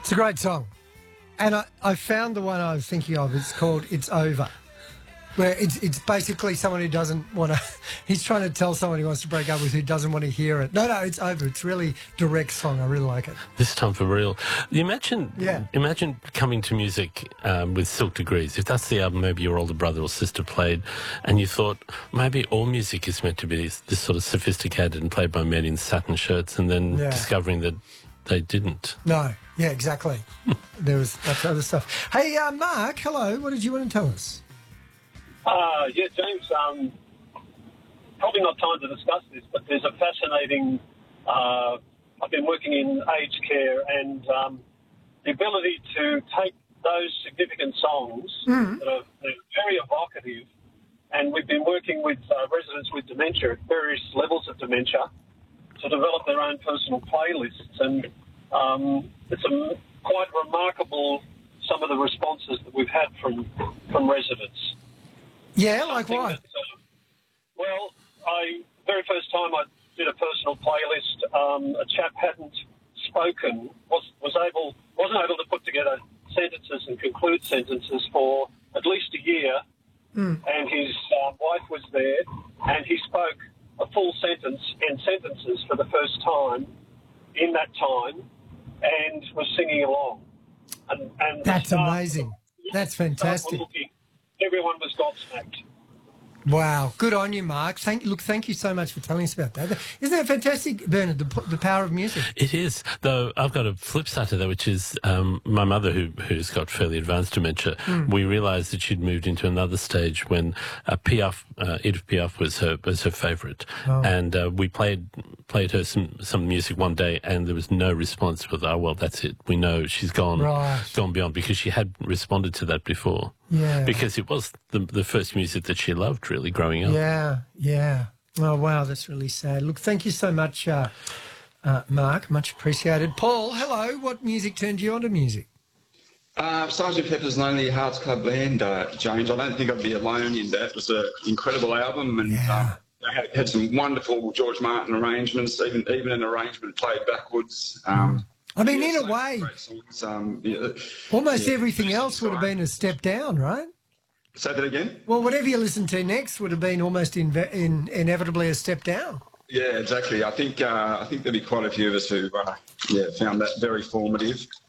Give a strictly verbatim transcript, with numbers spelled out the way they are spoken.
It's a great song. And I, I found the one I was thinking of. It's called It's Over, where it's it's basically someone who doesn't want to... He's trying to tell someone he wants to break up with who doesn't want to hear it. No, no, it's over. It's really direct song. I really like it. This time for real. You imagine, Yeah. imagine coming to music um, with Silk Degrees. If that's the album maybe your older brother or sister played, and you thought maybe all music is meant to be this, this sort of sophisticated and played by men in satin shirts, and then Yeah. discovering that they didn't. No, yeah, exactly. There was that other stuff. Hey, uh, Mark, hello. What did you want to tell us? Uh, yeah, James, um, probably not time to discuss this, but there's a fascinating... Uh, I've been working in aged care, and um, the ability to take those significant songs Mm. that are they're very evocative, and we've been working with uh, residents with dementia at various levels of dementia to develop their own personal playlists, and um, it's a, quite remarkable, some of the responses that we've had from, from residents. Yeah, like Something what? that, uh, well, I very first time I did a personal playlist, um, a chap hadn't spoken, was was able wasn't able to put together sentences and conclude sentences for at least a year, Mm. and his uh, wife was there, and he spoke a full sentence and sentences for the first time in that time, and was singing along. And, and That's staff- amazing. That's staff were fantastic. looking- Everyone was gobsmacked. Wow. Good on you, Mark. Thank Look, thank you so much for telling us about that. Isn't that fantastic, Bernard, the, the power of music? It is, though I've got a flip side to that, which is um, my mother, who, who's got fairly advanced dementia, Mm. we realised that she'd moved into another stage when uh, Piaf, uh, Edith Piaf was her was her favourite. Oh. And uh, we played played her some, some music one day, and there was no response. With, oh, well, that's it. We know she's gone, Right. gone beyond, because she had responded to that before. Yeah. Because it was the, the first music that she loved, really, growing up. Yeah, yeah. Oh, wow, that's really sad. Look, thank you so much, uh, uh, Mark. Much appreciated. Paul, hello. What music turned you on to music? Uh, Sergeant Pepper's Lonely Hearts Club Band, uh, James. I don't think I'd be alone in that. It was an incredible album, and Yeah. um, they had, had some wonderful George Martin arrangements, even even an arrangement played backwards. Um, I mean, yeah, in a so way, great songs, um, yeah, almost yeah. everything else would have been a step down, right? Say that again? Well, whatever you listen to next would have been almost inve- in, inevitably a step down. Yeah, exactly. I think uh, I think there'll be quite a few of us who uh, yeah found that very formative.